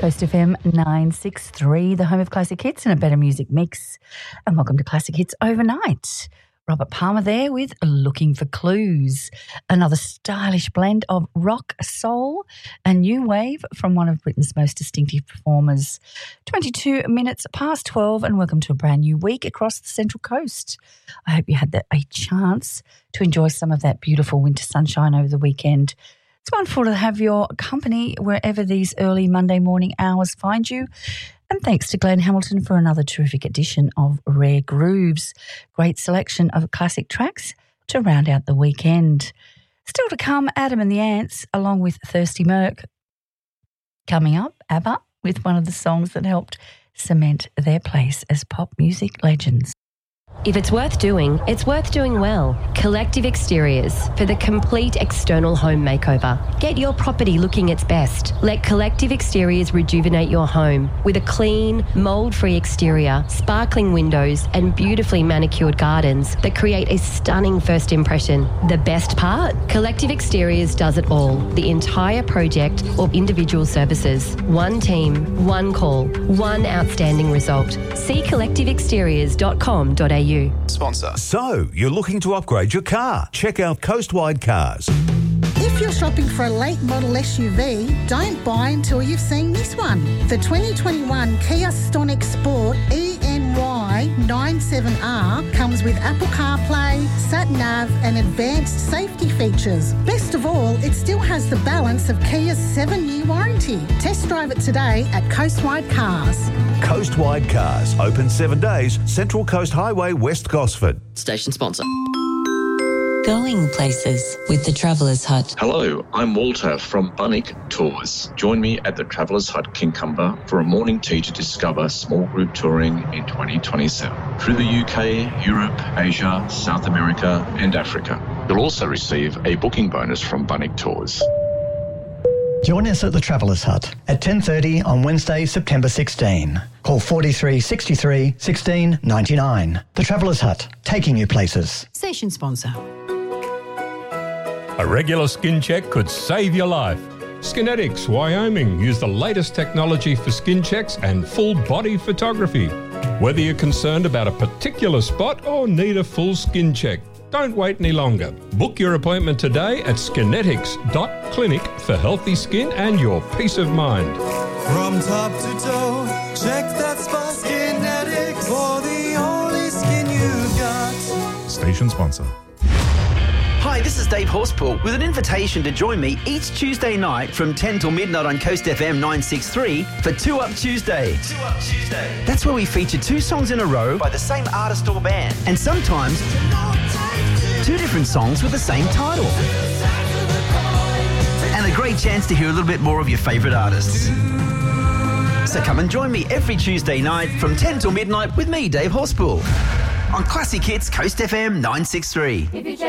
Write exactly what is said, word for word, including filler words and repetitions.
Coast F M nine sixty-three, the home of classic hits and a better music mix. And welcome to Classic Hits Overnight. Robert Palmer there with Looking for Clues, another stylish blend of rock, soul and new wave from one of Britain's most distinctive performers. twenty-two minutes past twelve and welcome to a brand new week across the Central Coast. I hope you had the, a chance to enjoy some of that beautiful winter sunshine over the weekend. It's wonderful to have your company wherever these early Monday morning hours find you. And thanks to Glenn Hamilton for another terrific edition of Rare Grooves. Great selection of classic tracks to round out the weekend. Still to come, Adam and the Ants, along with Thirsty Merc. Coming up, ABBA, with one of the songs that helped cement their place as pop music legends. If it's worth doing, it's worth doing well. Collective Exteriors for the complete external home makeover. Get your property looking its best. Let Collective Exteriors rejuvenate your home with a clean, mould-free exterior, sparkling windows and beautifully manicured gardens that create a stunning first impression. The best part? Collective Exteriors does it all. The entire project or individual services. One team, one call, one outstanding result. See collective exteriors dot com dot a u. Sponsor. So, you're looking to upgrade your car? Check out Coastwide Cars. If you're shopping for a late model S U V, don't buy until you've seen this one. The twenty twenty-one Kia Stonic Sport E N Y ninety-seven R comes with Apple CarPlay, Sat-Nav and advanced safety features. Best of all, it still has the balance of Kia's seven-year warranty. Test drive it today at Coastwide Cars. Coastwide Cars, open seven days, Central Coast Highway, West Gosford. Station sponsor. Going places with the Traveller's Hut. Hello, I'm Walter from Bunnick Tours. Join me at the Traveller's Hut Kincumber for a morning tea to discover small group touring in twenty twenty-seven through the U K, Europe, Asia, South America and Africa. You'll also receive a booking bonus from Bunnick Tours. Join us at the Traveller's Hut at ten thirty on Wednesday, September sixteenth. Call forty-three sixty-three sixteen ninety-nine. The Traveller's Hut, taking you places. Station sponsor. A regular skin check could save your life. Skinetics, Wyoming, use the latest technology for skin checks and full body photography. Whether you're concerned about a particular spot or need a full skin check, don't wait any longer. Book your appointment today at skinetics dot clinic for healthy skin and your peace of mind. From top to toe, check that spot. Skinetics for the only skin you've got. Station sponsor. Hi, this is Dave Horspool with an invitation to join me each Tuesday night from ten till midnight on Coast F M nine sixty-three for Two Up Tuesday. Two Up Tuesday. That's where we feature two songs in a row by the same artist or band, and sometimes two different songs with the same title. And a great chance to hear a little bit more of your favourite artists. So come and join me every Tuesday night from ten till midnight with me, Dave Horspool, on Classic Hits Coast F M nine sixty-three.